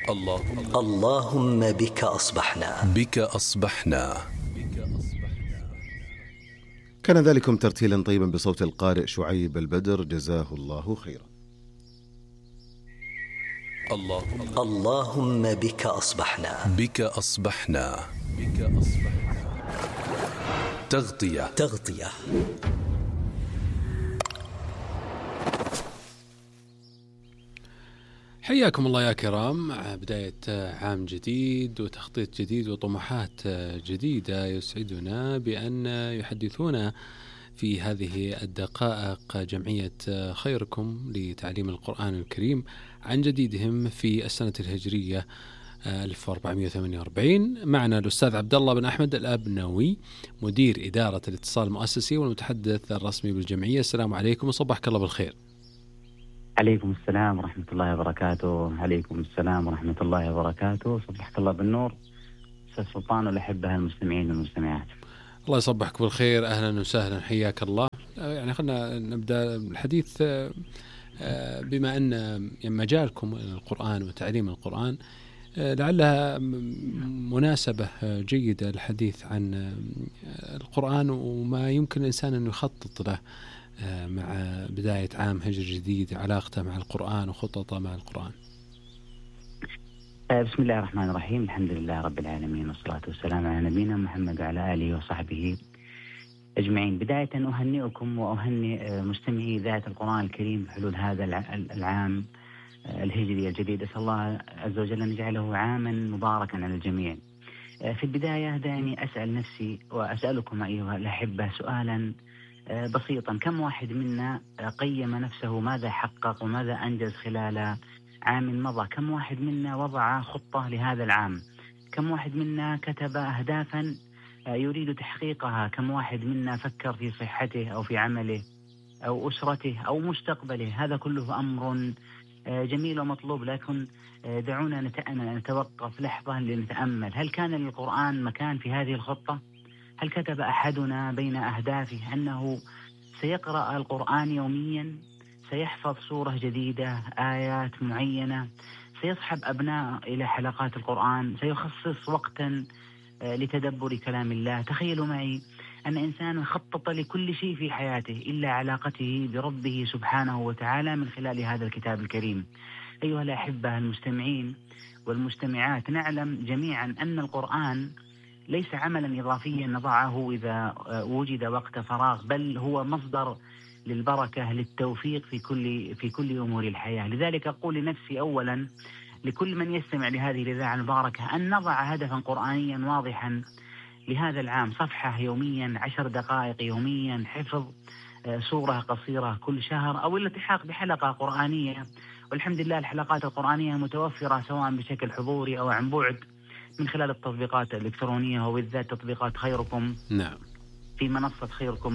اللهم بك أصبحنا. كان ذلكم ترتيلا طيبا بصوت القارئ شعيب البدر، جزاه الله خيرا. اللهم بك أصبحنا. تغطية. حياكم الله يا كرام مع بداية عام جديد وتخطيط جديد وطموحات جديدة. يسعدنا بأن يحدثونا في هذه الدقائق جمعية خيركم لتعليم القرآن الكريم عن جديدهم في السنة الهجرية 1448. معنا الأستاذ عبد الله بن أحمد الأبنوي، مدير إدارة الاتصال المؤسسي والمتحدث الرسمي بالجمعية. السلام عليكم وصبحك الله بالخير. عليكم السلام ورحمة الله وبركاته. عليكم السلام ورحمة الله وبركاته. صبحك الله بالنور أستاذ سلطان والأحبة المستمعين والمستمعات. الله يصبحك بالخير، أهلا وسهلا، حياك الله. يعني خلنا نبدأ الحديث بما أن مجالكم القرآن وتعليم القرآن، لعلها مناسبة جيدة للحديث عن القرآن وما يمكن الإنسان أن يخطط له مع بداية عام هجري جديد، علاقته مع القرآن وخططه مع القرآن. بسم الله الرحمن الرحيم. الحمد لله رب العالمين والصلاة والسلام على نبينا محمد وعلى آله وصحبه أجمعين. بداية أهنئكم وأهنئ مستمعي إذاعة القرآن الكريم بحلول هذا العام الهجري الجديد. أسأل الله عز وجل أن يجعله عاما مباركا على الجميع. في البداية دعني أسأل نفسي وأسألكم أيها الأحبة سؤالا بسيطا: كم واحد منا قيم نفسه، ماذا حقق وماذا أنجز خلال عام مضى؟ كم واحد منا وضع خطة لهذا العام؟ كم واحد منا كتب أهدافا يريد تحقيقها؟ كم واحد منا فكر في صحته أو في عمله أو أسرته أو مستقبله؟ هذا كله أمر جميل ومطلوب، لكن دعونا نتوقف لحظة لنتأمل. هل كان للقرآن مكان في هذه الخطة؟ هل كتب أحدنا بين أهدافه أنه سيقرأ القرآن يوميا، سيحفظ سورة جديدة، آيات معينة، سيصحب أبناء إلى حلقات القرآن، سيخصص وقتا لتدبر كلام الله؟ تخيلوا معي أن إنسان خطط لكل شيء في حياته إلا علاقته بربه سبحانه وتعالى من خلال هذا الكتاب الكريم. أيها الأحبة المستمعين والمستمعات، نعلم جميعا أن القرآن ليس عملا إضافيا نضعه إذا وجد وقت فراغ، بل هو مصدر للبركة، للتوفيق في كل أمور الحياة. لذلك أقول لنفسي أولا لكل من يستمع لهذه الإذاعة المباركة أن نضع هدفا قرآنيا واضحا لهذا العام: صفحة يوميا، 10 دقائق يوميا، حفظ سورة قصيرة كل شهر، أو الالتحاق بحلقة قرآنية. والحمد لله الحلقات القرآنية متوفرة سواء بشكل حضوري أو عن بعد من خلال التطبيقات الإلكترونية وبالذات تطبيقات خيركم. نعم. في منصة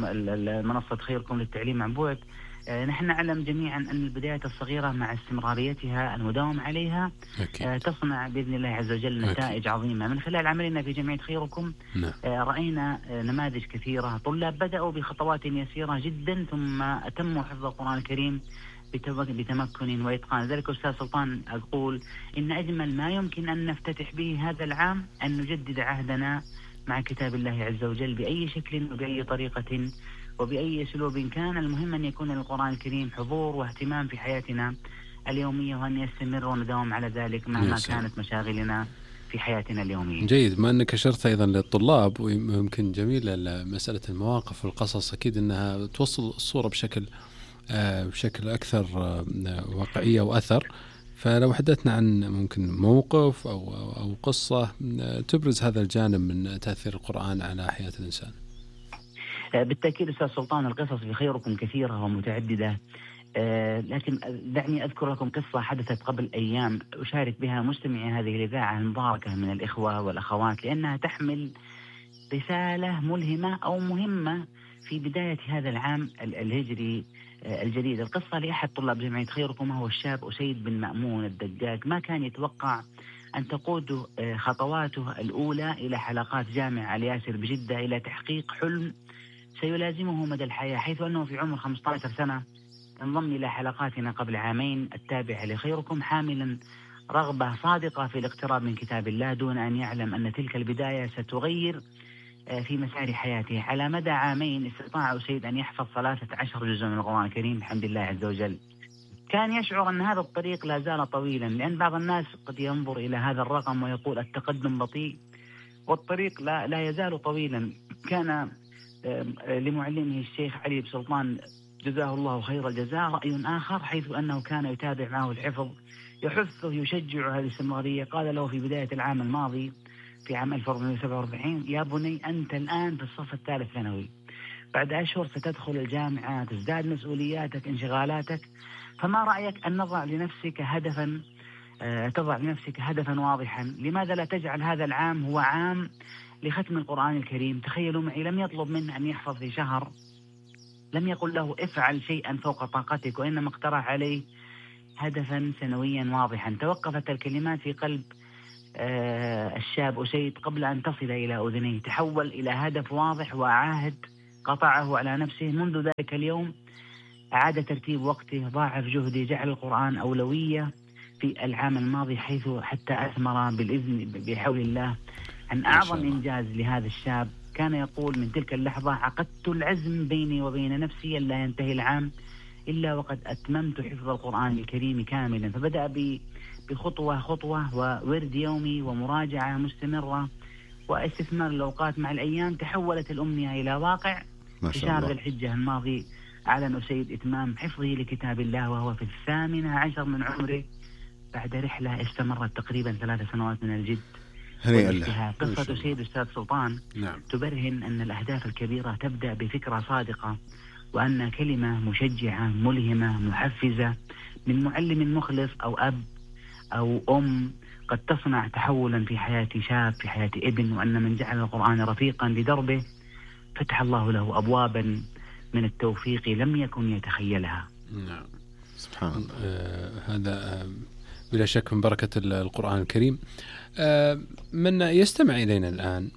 خيركم للتعليم عن بعد. نحن نعلم جميعا أن البداية الصغيرة مع استمراريتها المداوم عليها تصنع بإذن الله عز وجل نتائج عظيمة. من خلال عملنا في جمعية خيركم رأينا نماذج كثيرة، طلاب بدأوا بخطوات يسيرة جدا ثم أتموا حفظ القرآن الكريم بتمكن وإتقان. ذلك أستاذ سلطان أقول إن أجمل ما يمكن أن نفتتح به هذا العام أن نجدد عهدنا مع كتاب الله عز وجل بأي شكل وبأي طريقة وبأي أسلوب كان. المهم أن يكون القرآن الكريم حضور واهتمام في حياتنا اليومية، وأن يستمر ونداوم على ذلك مهما كانت مشاغلنا في حياتنا اليومية. جيد. ما أنك أشرت أيضا للطلاب، ويمكن جميلة مسألة المواقف والقصص، أكيد أنها توصل الصورة بشكل أكثر واقعية وأثر. فلو حدثنا عن ممكن موقف أو قصة تبرز هذا الجانب من تأثير القرآن على حياة الإنسان. بالتأكيد أستاذ سلطان، القصص في خيركم كثيرة ومتعددة، لكن دعني أذكر لكم قصة حدثت قبل أيام أشارك بها مستمعي هذه الإذاعة المباركة من الإخوة والأخوات، لأنها تحمل رسالة ملهمة أو مهمة في بداية هذا العام الهجري الجديد. القصة لأحد طلاب جمعية خيركم، هو الشاب أسيد بن مأمون الدقاق. ما كان يتوقع أن تقود خطواته الأولى إلى حلقات جامع الياسر بجدة، إلى تحقيق حلم سيلازمه مدى الحياة، حيث أنه في عمر 15 سنة انضم إلى حلقاتنا قبل عامين التابعة لخيركم، حاملا رغبة صادقة في الاقتراب من كتاب الله دون أن يعلم أن تلك البداية ستغير في مسار حياته. على مدى عامين استطاع أسيد أن يحفظ 13 جزء من القرآن الكريم بحمد الله عز وجل. كان يشعر أن هذا الطريق لا زال طويلا، لأن بعض الناس قد ينظر إلى هذا الرقم ويقول التقدم بطيء، والطريق لا يزال طويلا. كان لمعلمه الشيخ علي بن سلطان جزاه الله خير الجزاء رأي آخر، حيث أنه كان يتابع معه الحفظ، يحثه يشجع هذه الاستمرارية. قال له في بداية العام الماضي في عام 1447: يا بني أنت الآن في الصف الثالث ثانوي، بعد أشهر ستدخل الجامعة، تزداد مسؤولياتك، انشغالاتك، فما رأيك أن تضع لنفسك هدفا واضحا؟ لماذا لا تجعل هذا العام هو عام لختم القرآن الكريم؟ تخيلوا معي، لم يطلب منه أن يحفظ في شهر، لم يقل له افعل شيئا فوق طاقتك، وإنما اقترح عليه هدفا سنويا واضحا. توقفت الكلمات في قلب الشاب أسيد قبل أن تصل إلى أذنيه، تحول إلى هدف واضح وعاهد قطعه على نفسه. منذ ذلك اليوم أعاد ترتيب وقته، ضاعف جهده، جعل القرآن أولوية في العام الماضي، حيث حتى أثمر بالإذن بحول الله. عن أعظم إنجاز لهذا الشاب كان يقول: من تلك اللحظة عقدت العزم بيني وبين نفسي ألا ينتهي العام إلا وقد أتممت حفظ القرآن الكريم كاملا. فبدأ بخطوة خطوة، وورد يومي ومراجعة مستمرة واستثمار الأوقات. مع الأيام تحولت الأمنية إلى واقع. في شهر ذي الحجة الماضي أعلن أسيد إتمام حفظه لكتاب الله وهو في 18 من عمره، بعد رحلة استمرت تقريبا 3 سنوات من الجد والاجتهاد. قصة أسيد أستاذ سلطان تبرهن أن الأهداف الكبيرة تبدأ بفكرة صادقة، وأن كلمة مشجعة ملهمة محفزة من معلم مخلص أو أب أو أم قد تصنع تحولا في حياة شاب، في حياة ابن. وأن من جعل القرآن رفيقا لدربه فتح الله له أبوابا من التوفيق لم يكن يتخيلها. نعم، سبحان الله. هذا بلا شك من بركة القرآن الكريم. من يستمع إلينا الآن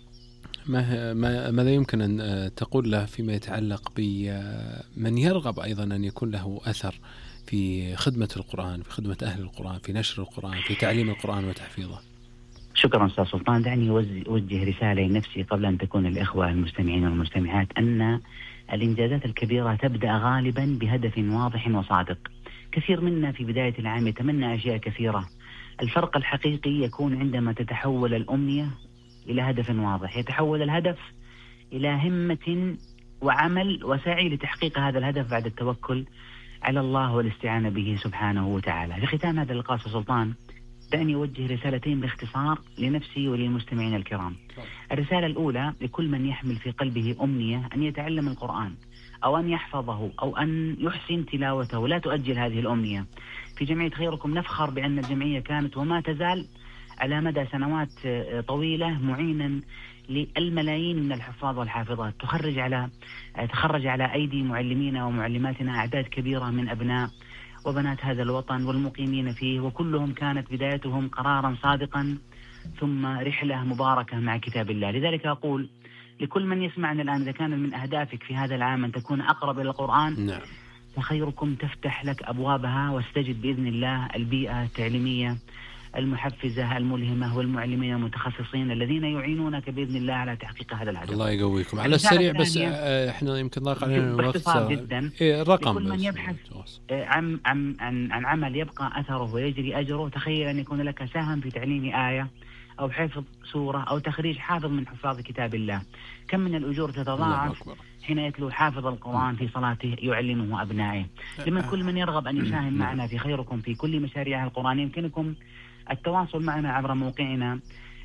ماذا يمكن أن تقول له فيما يتعلق بمن يرغب أيضا أن يكون له أثر في خدمة القرآن، في خدمة أهل القرآن، في نشر القرآن، في تعليم القرآن وتحفيظه؟ شكرا أستاذ سلطان. دعني أوجه رسالة لنفسي قبل أن تكون الإخوة المستمعين والمستمعات، أن الإنجازات الكبيرة تبدأ غالبا بهدف واضح وصادق. كثير منا في بداية العام يتمنى أشياء كثيرة. الفرق الحقيقي يكون عندما تتحول الأمنية إلى هدف واضح، يتحول الهدف إلى همة وعمل وسعي لتحقيق هذا الهدف بعد التوكل على الله والاستعانة به سبحانه وتعالى. في ختام هذا اللقاء سلطان، دعني أوجه رسالتين باختصار لنفسي وللمستمعين الكرام. الرسالة الأولى لكل من يحمل في قلبه أمنية أن يتعلم القرآن أو أن يحفظه أو أن يحسن تلاوته، لا تؤجل هذه الأمنية. في جمعية خيركم نفخر بأن الجمعية كانت وما تزال على مدى سنوات طويلة معينا للملايين من الحفاظ والحافظات. تخرج على أيدي معلمينا ومعلماتنا أعداد كبيرة من أبناء وبنات هذا الوطن والمقيمين فيه، وكلهم كانت بدايتهم قرارا صادقا ثم رحلة مباركة مع كتاب الله. لذلك أقول لكل من يسمعنا الآن، إذا كان من أهدافك في هذا العام أن تكون أقرب إلى القرآن، نعم، فخيركم تفتح لك أبوابها واستجد بإذن الله البيئة التعليمية المحفزة الملهمة والمعلمين المتخصصين الذين يعينونك بإذن الله على تحقيق هذا الهدف. الله يقويكم. على السريع بس احنا يمكن ضاق علينا الوقت جدا. رقم لكل من يبحث عن عمل يبقى أثره ويجري أجره، تخيل أن يكون لك سهم في تعليم آية أو حفظ سورة أو تخريج حافظ من حفاظ كتاب الله. كم من الأجور تتضاعف حين يتلو حافظ القرآن في صلاته يعلمه أبنائه. لمن كل من يرغب أن يساهم معنا في خيركم في كل مشاريع القرآن، يمكنكم التواصل معنا عبر موقعنا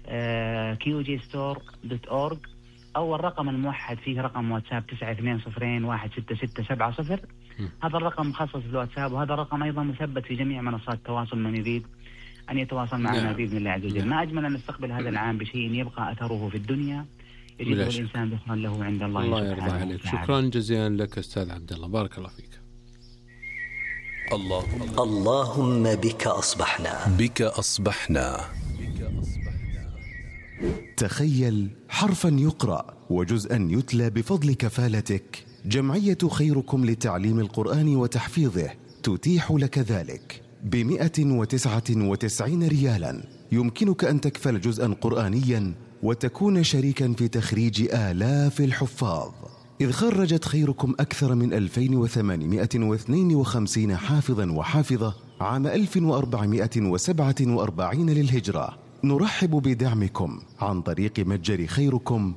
qgstore.org أو الرقم الموحد فيه رقم واتساب 92016670. هذا الرقم مخصص بالواتساب، وهذا الرقم أيضا مثبت في جميع منصات التواصل من يريد أن يتواصل معنا بإذن الله عز وجل. ما أجمل أن نستقبل هذا العام بشيء يبقى أثره في الدنيا يجده الإنسان ذخرا له عند الله. الله يرضى عليك. شكرا جزيلا لك أستاذ عبد الله، بارك الله فيك. اللهم بك أصبحنا. تخيل حرفا يقرأ وجزءا يتلى بفضل كفالتك. جمعية خيركم لتعليم القرآن وتحفيظه تتيح لك ذلك. ب199 ريالا يمكنك أن تكفل جزءا قرآنيا وتكون شريكا في تخريج آلاف الحفاظ، إذ خرجت خيركم أكثر من 2852 حافظا وحافظة عام 1447 للهجرة. نرحب بدعمكم عن طريق متجر خيركم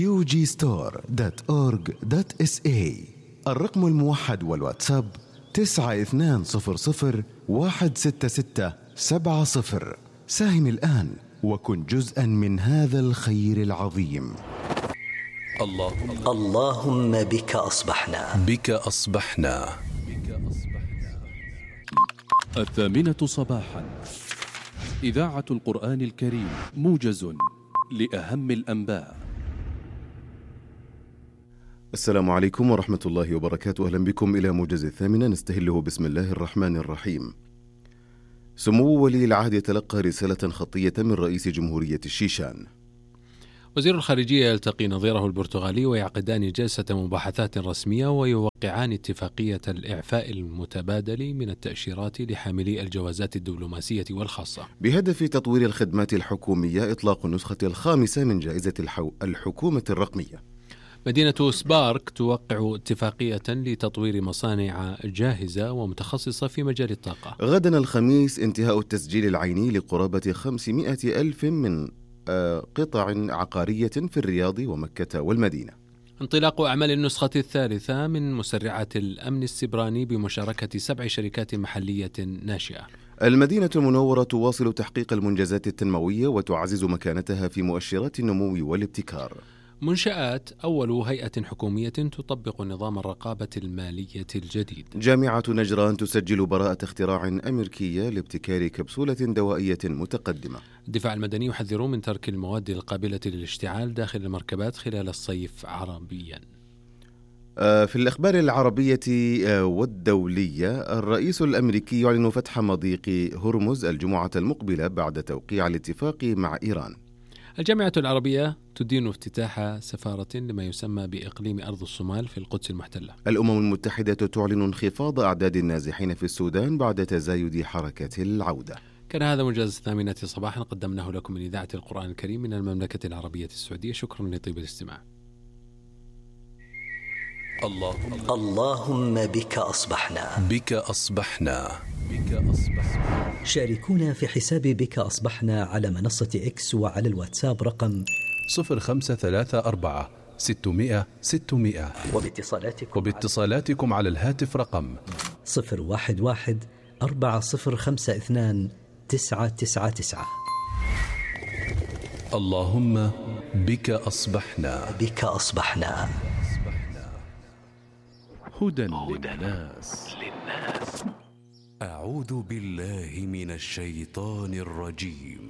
qgstore.org.sa. الرقم الموحد والواتساب 9200166770. ساهم الآن وكن جزءا من هذا الخير العظيم. اللهم بك أصبحنا. بك أصبحنا. 8:00 صباحا، إذاعة القرآن الكريم، موجز لأهم الأنباء. السلام عليكم ورحمة الله وبركاته. أهلا بكم إلى موجز 8 نستهله بسم الله الرحمن الرحيم. سمو ولي العهد يتلقى رسالة خطية من رئيس جمهورية الشيشان. وزير الخارجية يلتقي نظيره البرتغالي ويعقدان جلسة مباحثات رسمية ويوقعان اتفاقية الإعفاء المتبادل من التأشيرات لحاملي الجوازات الدبلوماسية والخاصة بهدف تطوير الخدمات الحكومية. إطلاق النسخة 5 من جائزة الحكومة الرقمية. مدينة سبارك توقع اتفاقية لتطوير مصانع جاهزة ومتخصصة في مجال الطاقة. غدا الخميس انتهاء التسجيل العيني لقرابة 500 ألف من قطع عقارية في الرياض ومكة والمدينة. انطلاق أعمال النسخة 3 من مسرعات الأمن السبراني بمشاركة 7 شركات محلية ناشئة. المدينة المنورة تواصل تحقيق المنجزات التنموية وتعزز مكانتها في مؤشرات النمو والابتكار. منشآت أول هيئة حكومية تطبق نظام الرقابة المالية الجديد. جامعة نجران تسجل براءة اختراع أمريكية لابتكار كبسولة دوائية متقدمة. الدفاع المدني يحذر من ترك المواد القابلة للاشتعال داخل المركبات خلال الصيف عربيا. في الأخبار العربية والدولية، الرئيس الأمريكي يعلن فتح مضيق هرمز الجمعة المقبلة بعد توقيع الاتفاق مع إيران. الجامعة العربية تدين افتتاح سفارة لما يسمى بإقليم أرض الصومال في القدس المحتلة. الأمم المتحدة تعلن انخفاض أعداد النازحين في السودان بعد تزايد حركة العودة. كان هذا موجز 8 صباحا قدمناه لكم من إذاعة القرآن الكريم من المملكة العربية السعودية. شكرا لطيب الاستماع. اللهم بك أصبحنا. بك أصبحنا. بك أصبحنا. شاركونا في حساب بك أصبحنا على منصة إكس وعلى الواتساب رقم 0534 600 600. وباتصالاتكم على الهاتف رقم 011 4052 999. اللهم بك أصبحنا. بك أصبحنا. هدى للناس. أعوذ بالله من الشيطان الرجيم.